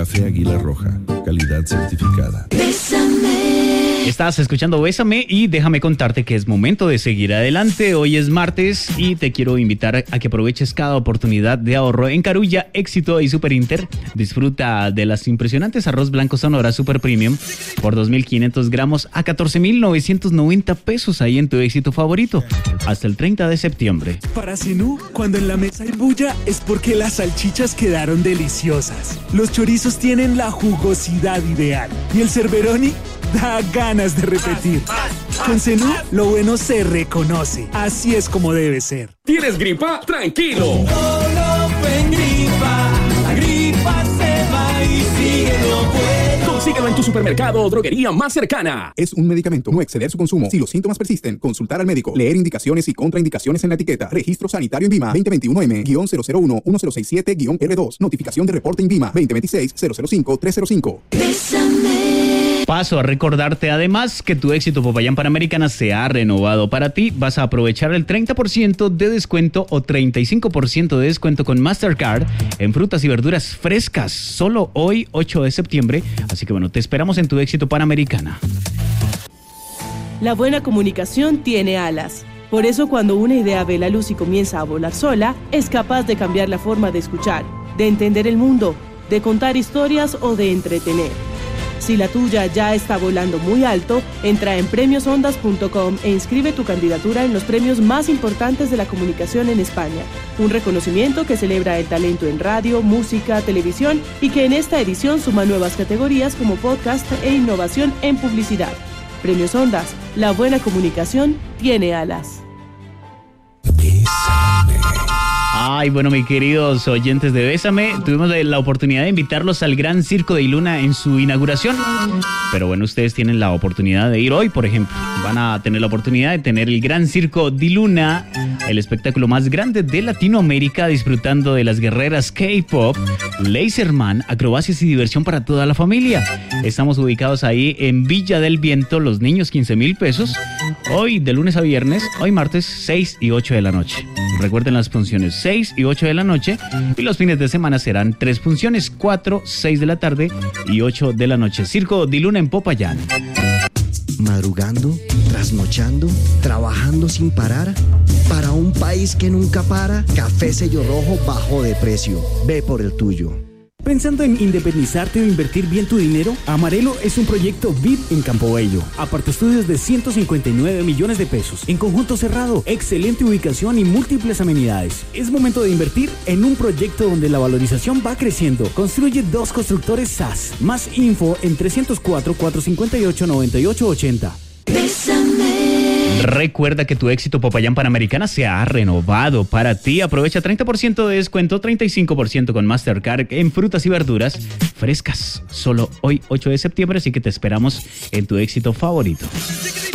Café Águila Roja, calidad certificada. Estás escuchando Bésame y déjame contarte que es momento de seguir adelante. Hoy es martes y te quiero invitar a que aproveches cada oportunidad de ahorro en Carulla, Éxito y Super Inter. Disfruta de las impresionantes arroz blanco Sonora Super Premium por 2.500 gramos a 14.990 pesos ahí en tu Éxito favorito hasta el 30 de septiembre. Para Zenú, cuando en la mesa hay bulla es porque las salchichas quedaron deliciosas. Los chorizos tienen la jugosidad ideal y el cerberoni da ganas de repetir. Con Zenú, lo bueno se reconoce. Así es como debe ser. ¿Tienes gripa? ¡Tranquilo! Solo en gripa, la gripa se va y sigue lo bueno. Consíguelo en tu supermercado o droguería más cercana. Es un medicamento, no exceder su consumo. Si los síntomas persisten, consultar al médico. Leer indicaciones y contraindicaciones en la etiqueta. Registro sanitario INVIMA 2021M-001-106.7-R2. Notificación de reporte INVIMA 2026-005-305. Paso a recordarte además que tu Éxito Popayán Panamericana se ha renovado para ti. Vas a aprovechar el 30% de descuento o 35% de descuento con Mastercard en frutas y verduras frescas. Solo hoy, 8 de septiembre. Así que bueno, te esperamos en tu Éxito Panamericana. La buena comunicación tiene alas. Por eso cuando una idea ve la luz y comienza a volar sola, es capaz de cambiar la forma de escuchar, de entender el mundo, de contar historias o de entretener. Si la tuya ya está volando muy alto, entra en premiosondas.com e inscribe tu candidatura en los premios más importantes de la comunicación en España. Un reconocimiento que celebra el talento en radio, música, televisión y que en esta edición suma nuevas categorías como podcast e innovación en publicidad. Premios Ondas, la buena comunicación tiene alas. Ay, bueno, mis queridos oyentes de Bésame, tuvimos la oportunidad de invitarlos al Gran Circo de Iluna en su inauguración. Pero bueno, ustedes tienen la oportunidad de ir hoy, por ejemplo. Van a tener la oportunidad de tener el Gran Circo de Iluna, el espectáculo más grande de Latinoamérica, disfrutando de las guerreras K-pop, Laserman, acrobacias y diversión para toda la familia. Estamos ubicados ahí en Villa del Viento, Los Niños, 15,000 pesos. Hoy, de lunes a viernes, hoy martes, 6 y 8 de la noche. Recuerden las funciones 6 y 8 de la noche y los fines de semana serán 3 funciones, 4, 6 de la tarde y 8 de la noche. Circo de Iluna en Popayán. Madrugando, trasnochando, trabajando sin parar. Para un país que nunca para, Café Sello Rojo bajó de precio. Ve por el tuyo. ¿Pensando en independizarte o invertir bien tu dinero? Amarelo es un proyecto VIP en Campo Bello. Apartaestudios de 159 millones de pesos. En conjunto cerrado, excelente ubicación y múltiples amenidades. Es momento de invertir en un proyecto donde la valorización va creciendo. Construye 2 constructores SAS. Más info en 304-458-9880. Recuerda que tu Éxito Popayán Panamericana se ha renovado para ti. Aprovecha 30% de descuento, 35% con Mastercard en frutas y verduras frescas. Solo hoy, 8 de septiembre, así que te esperamos en tu Éxito favorito.